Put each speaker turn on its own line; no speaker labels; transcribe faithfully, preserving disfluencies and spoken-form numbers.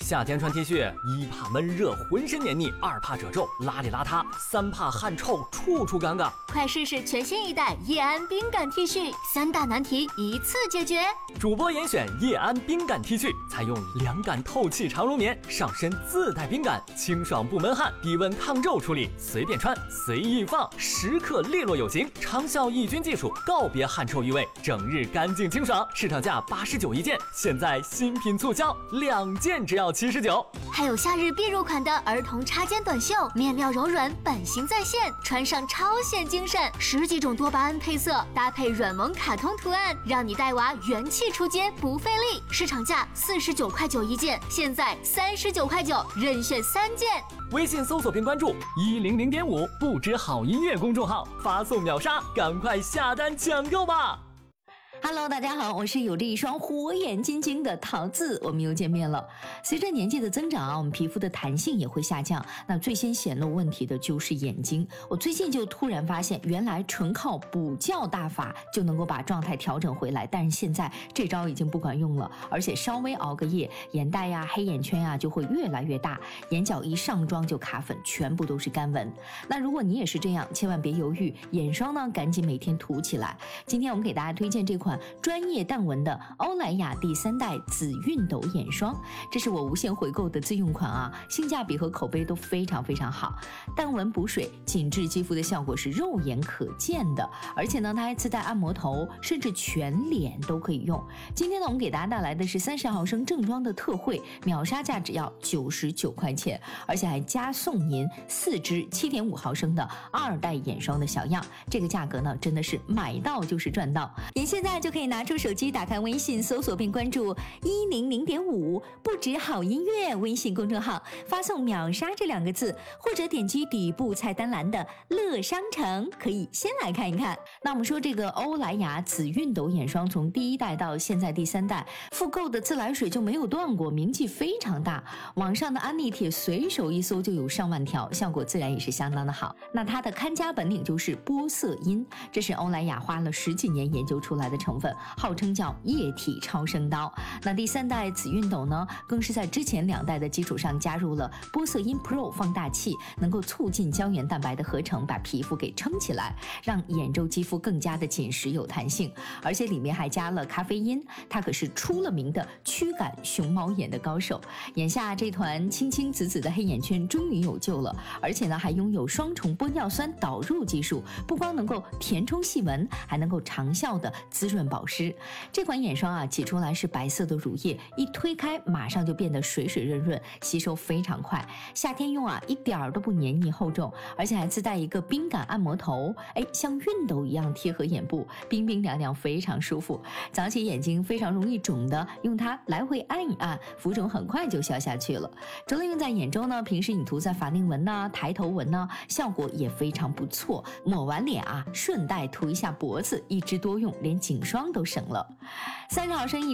夏天穿 T 恤，一怕闷热浑身黏腻，二怕褶皱邋里邋遢，三怕汗臭处处尴尬。
快试试全新一代叶安冰感 T 恤，三大难题一次解决。
主播严选叶安冰感 T 恤，采用凉感透气长绒棉，上身自带冰感，清爽不闷汗，低温抗皱处理，随便穿随意放，时刻利落有型，长效抑菌技术，告别汗臭异味，整日干净清爽。市场价八十九一件，现在新品促销，两件只要七十九。
还有夏日必入款的儿童插肩短袖，面料柔软，版型再现，穿上超显精神。十几种多巴胺配色，搭配软萌卡通图案，让你带娃元气出街不费力。市场价四十九块九一件，现在三十九块九，任选三件。
微信搜索并关注一零零点五不止好音乐公众号，发送秒杀，赶快下单抢购吧。
Hello， 大家好，我是有着一双火眼金睛的桃子，我们又见面了。随着年纪的增长啊，我们皮肤的弹性也会下降，那最先显露问题的就是眼睛。我最近就突然发现，原来纯靠补觉大法就能够把状态调整回来，但是现在这招已经不管用了，而且稍微熬个夜，眼袋呀、黑眼圈呀就会越来越大，眼角一上妆就卡粉，全部都是干纹。那如果你也是这样，千万别犹豫，眼霜呢赶紧每天涂起来。今天我们给大家推荐这款专业淡纹的欧莱雅第三代紫熨斗眼霜，这是我无限回购的自用款啊，性价比和口碑都非常非常好，淡纹补水，紧致肌肤的效果是肉眼可见的，而且呢，它还自带按摩头，甚至全脸都可以用。今天呢，我们给大家带来的是三十毫升正装的特惠，秒杀价只要九十九块钱，而且还加送您四支七点五毫升的二代眼霜的小样，这个价格呢，真的是买到就是赚到。您现在就可以拿出手机，打开微信，搜索并关注一零零点五不止好音乐微信公众号，发送秒杀这两个字，或者点击底部菜单栏的乐商城，可以先来看一看。那我们说这个欧莱雅紫熨斗眼霜，从第一代到现在第三代，复购的自来水就没有断过，名气非常大，网上的安利帖随手一搜就有上万条，效果自然也是相当的好。那它的看家本领就是玻色因，这是欧莱雅花了十几年研究出来的成分，号称叫液体超声刀。那第三代紫熨斗呢，更是在之前两代的基础上加入了玻色因 Pro 放大器，能够促进胶原蛋白的合成，把皮肤给撑起来，让眼周肌肤更加的紧实有弹性。而且里面还加了咖啡因，它可是出了名的驱赶熊猫眼的高手。眼下这团青青紫紫的黑眼圈终于有救了，而且呢还拥有双重玻尿酸导入技术，不光能够填充细纹，还能够长效的滋润保湿。这款眼霜啊，挤出来是白色的乳液，一推开马上就变得水水润润，吸收非常快。夏天用啊，一点儿都不黏腻厚重，而且还自带一个冰感按摩头，哎，像熨斗一样贴合眼部，冰冰凉凉，非常舒服。早起眼睛非常容易肿的，用它来回按一按，浮肿很快就消下去了。除了用在眼周呢，平时你涂在法令纹呐、抬头纹呐，效果也非常不错。抹完脸啊，顺带涂一下脖子，一支多用，连颈霜都省了。三十毫升一